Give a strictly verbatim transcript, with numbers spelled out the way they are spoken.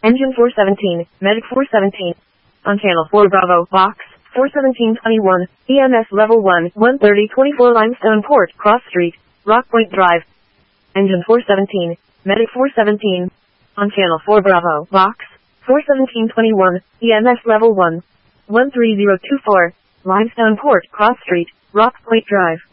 Engine four seventeen, Medic four seventeen. On channel four Bravo, box, four seventeen twenty-one, E M S level one, one thirty twenty-four Limestone Port, Cross Street, Rock Point Drive. Engine four seventeen, Medic four seventeen. On channel four Bravo, box, four seventeen twenty-one, E M S level one, one three zero two four, Limestone Port, Cross Street, Rock Point Drive.